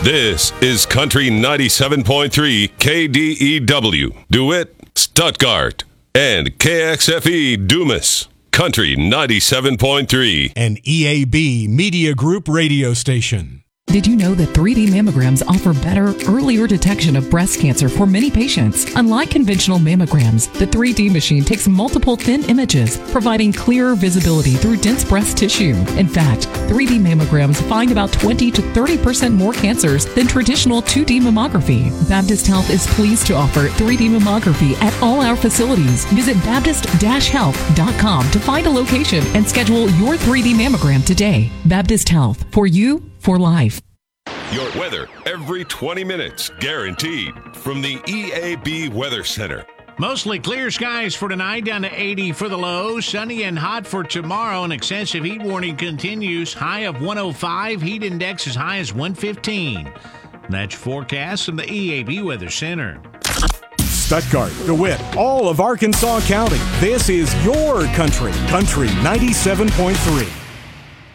This is Country 97.3 KDEW, DeWitt, Stuttgart, and KXFE Dumas. Country 97.3. An EAB Media Group radio station. Did you know that 3D mammograms offer better, earlier detection of breast cancer for many patients? Unlike conventional mammograms, the 3D machine takes multiple thin images, providing clearer visibility through dense breast tissue. In fact, 3D mammograms find about 20 to 30% more cancers than traditional 2D mammography. Baptist Health is pleased to offer 3D mammography at all our facilities. Visit Baptist-Health.com to find a location and schedule your 3D mammogram today. Baptist Health, for you, for life. Your weather every 20 minutes, guaranteed, from the EAB Weather Center. Mostly clear skies for tonight, down to 80 for the low. Sunny and hot for tomorrow. An excessive heat warning continues. High of 105. Heat index as high as 115. That's your forecast from the EAB Weather Center. Stuttgart, DeWitt, all of Arkansas County. This is your country. Country 97.3.